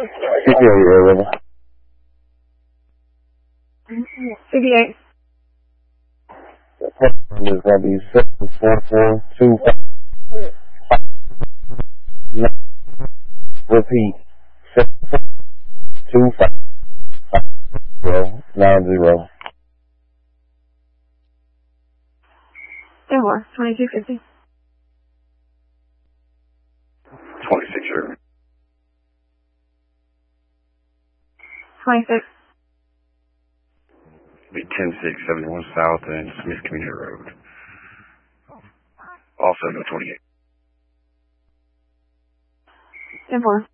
58. 58. The phone number is going to be 74425. Repeat. 7425090. 2250. 26, sir. 26. Be 10671 South and Smith Community Road. Also no 28. 10-4.